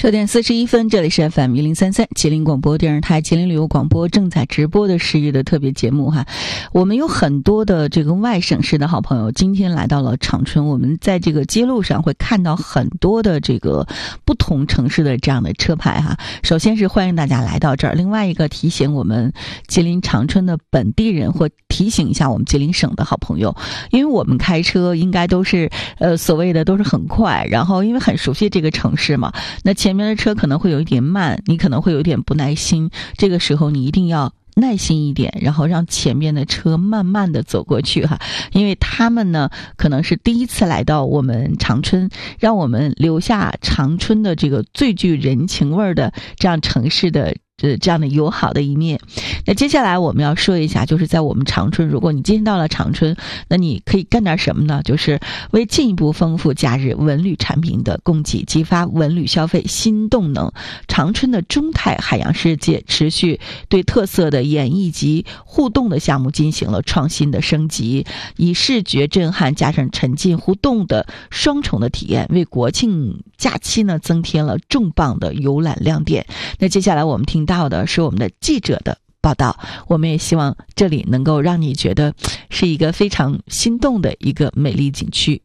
9点41分，这里是 FM1033吉林广播电视台吉林旅游广播正在直播的10日的特别节目哈。我们有很多的这个外省市的好朋友，今天来到了长春，我们在这个街路上会看到很多的这个不同城市的这样的车牌哈。首先是欢迎大家来到这儿，另外一个提醒我们吉林长春的本地人，或提醒一下我们吉林省的好朋友，因为我们开车应该都是所谓的都是很快，然后因为很熟悉这个城市嘛，那前面的车可能会有一点慢，你可能会有点不耐心，这个时候你一定要耐心一点，然后让前面的车慢慢的走过去哈，因为他们呢可能是第一次来到我们长春，让我们留下长春的这个最具人情味的这样城市的这样的友好的一面。那接下来我们要说一下，就是在我们长春，如果你今天到了长春，那你可以干点什么呢？就是为进一步丰富假日文旅产品的供给，激发文旅消费新动能，长春的中泰海洋世界持续对特色的演绎及互动的项目进行了创新的升级，以视觉震撼加上沉浸互动的双重的体验，为国庆假期呢增添了重磅的游览亮点。那接下来我们听到的是我们的记者的报道，我们也希望这里能够让你觉得是一个非常心动的一个美丽景区。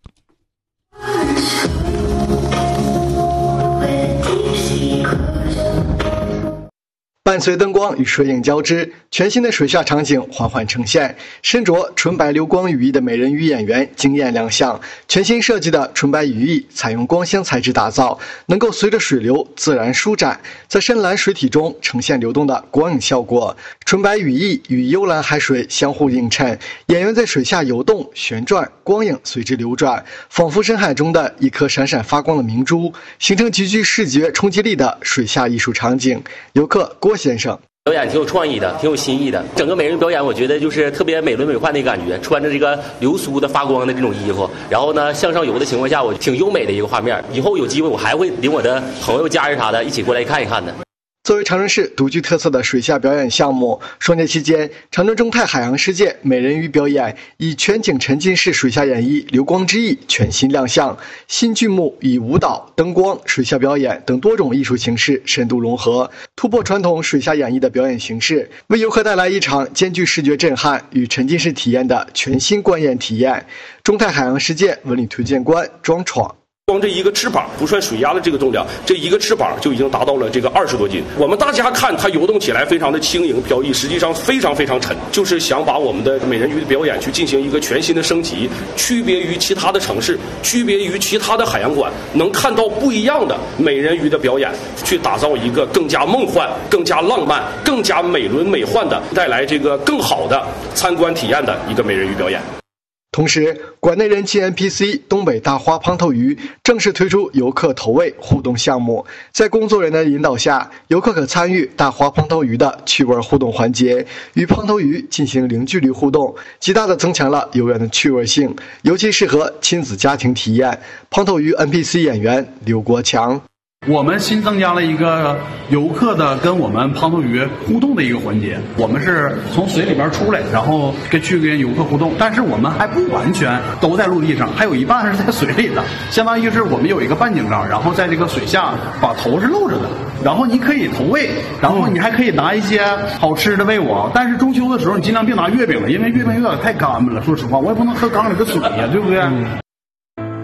伴随灯光与水影交织，全新的水下场景缓缓呈现。身着纯白流光羽翼的美人鱼演员惊艳亮相。全新设计的纯白羽翼采用光纤材质打造，能够随着水流自然舒展，在深蓝水体中呈现流动的光影效果。纯白羽翼与幽蓝海水相互映衬，演员在水下游动旋转，光影随之流转，仿佛深海中的一颗闪闪发光的明珠，形成极具视觉冲击力的水下艺术场景。游客郭先生表演挺有创意的，挺有新意的。整个美人鱼表演，我觉得就是特别美轮美奂的感觉，穿着这个流苏的发光的这种衣服，然后呢向上游的情况下，我挺优美的一个画面。以后有机会，我还会领我的朋友、家人啥的一起过来看一看的。 作为长春市独具特色的水下表演项目，双节期间，长春中泰海洋世界美人鱼表演以全景沉浸式水下演绎流光之翼全新亮相。新剧目以舞蹈、灯光、水下表演等多种艺术形式深度融合，突破传统水下演绎的表演形式，为游客带来一场兼具视觉震撼与沉浸式体验的全新观演体验。中泰海洋世界文旅推荐官庄闯。 光这一个翅膀不算水鸭的这个重量，这一个翅膀就已经达到了这个20多斤。我们大家看它游动起来非常的轻盈飘逸，实际上非常非常沉，就是想把我们的美人鱼的表演去进行一个全新的升级，区别于其他的城市，区别于其他的海洋馆，能看到不一样的美人鱼的表演，去打造一个更加梦幻、更加浪漫、更加美轮美奂的，带来这个更好的参观体验的一个美人鱼表演。 同时，馆内人气 NPC 东北大花胖头鱼正式推出游客投喂互动项目，在工作人员的引导下，游客可参与大花胖头鱼的趣味互动环节，与胖头鱼进行零距离互动，极大地增强了游园的趣味性，尤其适合亲子家庭体验。胖头鱼 NPC 演员刘国强。 我们新增加了一个游客的跟我们胖头鱼互动的一个环节，我们是从水里边出来，然后跟游客互动，但是我们还不完全都在陆地上，还有一半是在水里的，相当于是我们有一个半井罩，然后在这个水下把头是露着的，然后你可以投喂，然后你还可以拿一些好吃的喂我，但是中秋的时候你尽量别拿月饼了，因为月饼有点太干巴了，说实话我也不能喝缸里的水呀，对不对？